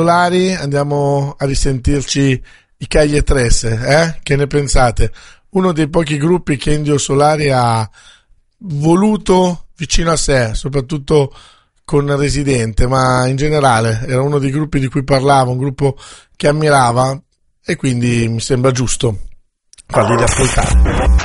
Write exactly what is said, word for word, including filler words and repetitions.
Solari, andiamo a risentirci i Calle Trece, eh? Che ne pensate? Uno dei pochi gruppi che Indio Solari ha voluto vicino a sé, soprattutto con Residente, ma in generale era uno dei gruppi di cui parlava, un gruppo che ammirava, e quindi mi sembra giusto farli ascoltare.